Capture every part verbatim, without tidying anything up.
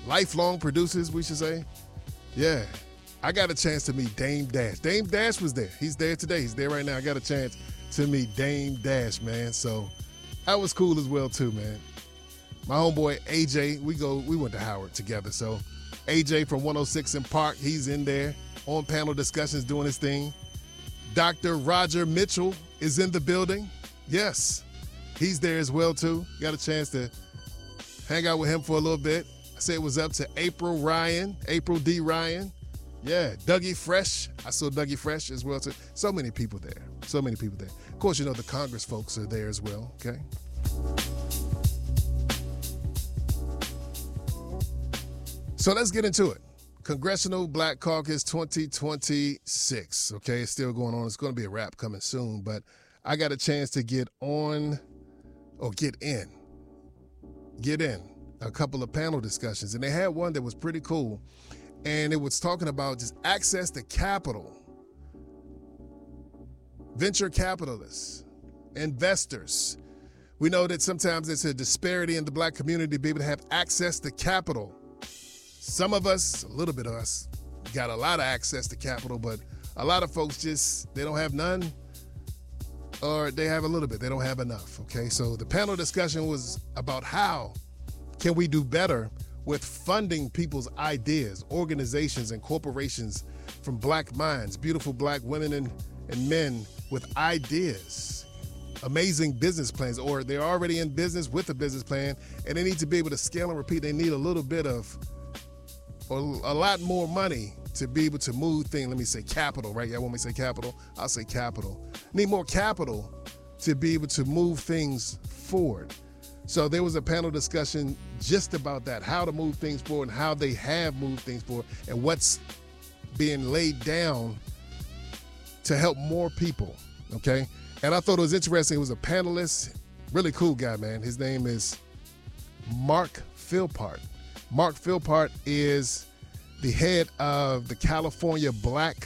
lifelong producers, we should say. Yeah, I got a chance to meet Dame Dash. Dame Dash was there. He's there today. He's there right now. I got a chance to meet Dame Dash, man. So that was cool as well, too, man. My homeboy A J, we go, we went to Howard together. So A J from one oh six in Park, he's in there on panel discussions doing his thing. Doctor Roger Mitchell is in the building. Yes, he's there as well, too. Got a chance to hang out with him for a little bit. I say it was up to April Ryan, April D. Ryan. Yeah, Dougie Fresh. I saw Dougie Fresh as well, too. So many people there. So many people there. Of course, you know the Congress folks are there as well, okay? So let's get into it. Congressional Black Caucus twenty twenty-six, okay? It's still going on. It's going to be a wrap coming soon, but I got a chance to get on, or get in, get in a couple of panel discussions, and they had one that was pretty cool, and it was talking about just access to capital, venture capitalists, investors. We know that sometimes there's a disparity in the black community to be able to have access to capital. Some of us, a little bit of us, got a lot of access to capital, but a lot of folks just, they don't have none, or they have a little bit, they don't have enough, okay? So the panel discussion was about how can we do better with funding people's ideas, organizations, and corporations from black minds, beautiful black women and, and men with ideas, amazing business plans, or they're already in business with a business plan, and they need to be able to scale and repeat. They need a little bit of, or a lot more money to be able to move things. Let me say capital, right? Yeah, when we say capital, I'll say capital. Need more capital to be able to move things forward. So there was a panel discussion just about that, how to move things forward and how they have moved things forward and what's being laid down to help more people, okay? And I thought it was interesting. It was a panelist, really cool guy, man. His name is Mark Philpott. Mark Philpott is the head of the California Black,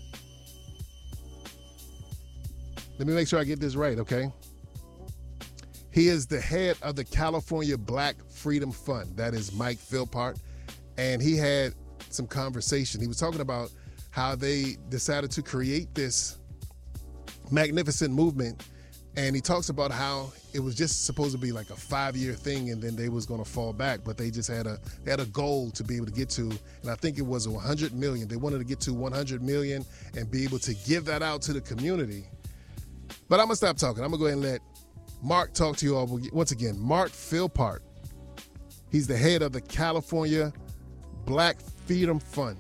let me make sure I get this right, okay? He is the head of the California Black Freedom Fund. That is Mike Philpott. And he had some conversation. He was talking about how they decided to create this magnificent movement. And he talks about how it was just supposed to be like a five-year thing, and then they was going to fall back, but they just had a they had a goal to be able to get to, and I think it was one hundred million. They wanted to get to one hundred million and be able to give that out to the community. But I'm going to stop talking. I'm going to go ahead and let Mark talk to you all once again. Mark Philpott. He's the head of the California Black Freedom Fund.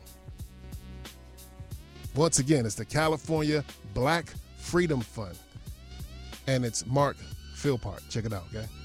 Once again, it's the California Black Freedom Fund. And it's Mark Philpott. Check it out, okay?